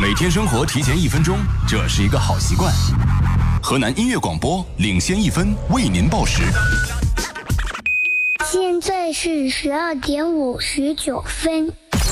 每天生活提前1分钟，这是一个好习惯。河南音乐广播领先1分，为您报时。 现在是12点59分。